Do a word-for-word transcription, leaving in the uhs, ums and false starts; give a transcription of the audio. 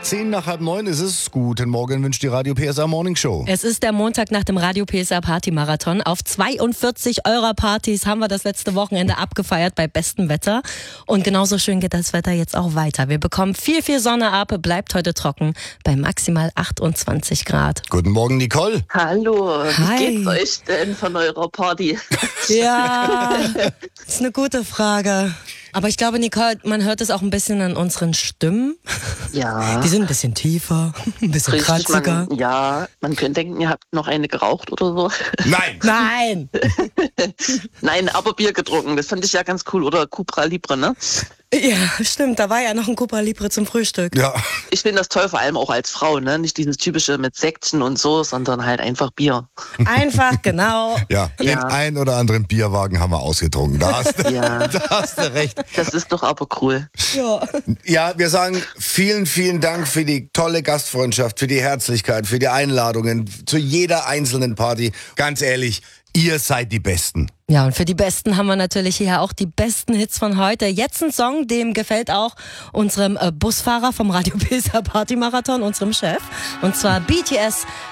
Zehn nach halb neun ist es. Guten Morgen wünscht die Radio P S A Morning Show. Es ist der Montag nach dem Radio P S A Party Marathon. Auf zweiundvierzig eurer Partys haben wir das letzte Wochenende abgefeiert bei bestem Wetter. Und genauso schön geht das Wetter jetzt auch weiter. Wir bekommen viel, viel Sonne ab, bleibt heute trocken bei maximal achtundzwanzig Grad. Guten Morgen, Nicole. Hallo, Hi. wie geht's euch denn von eurer Party? Ja, das ist eine gute Frage. Aber ich glaube, Nicole, man hört es auch ein bisschen an unseren Stimmen. Ja. Die sind ein bisschen tiefer, ein bisschen Richtig, kratziger. man, ja, man könnte denken, ihr habt noch eine geraucht oder so. Nein. Nein! Nein, aber Bier getrunken, das fand ich ja ganz cool. Oder Cupra Libre, ne? Ja, stimmt, da war ja noch ein Cupra Libre zum Frühstück. Ja. Ich finde das toll, vor allem auch als Frau, ne? Nicht dieses typische mit Säckchen und so, sondern halt einfach Bier. Einfach, genau. Ja, den Ja. ein oder anderen Bierwagen haben wir ausgetrunken. Da hast, du- Ja. da hast du recht. Das ist doch aber cool. Ja. Ja, wir sagen vielen, vielen Dank für die tolle Gastfreundschaft, für die Herzlichkeit, für die Einladungen zu jeder einzelnen Party. Ganz ehrlich, ihr seid die Besten. Ja, und für die Besten haben wir natürlich hier auch die besten Hits von heute. Jetzt ein Song, dem gefällt auch unserem äh, Busfahrer vom Radio P S A Party Marathon, unserem Chef. Und zwar B T S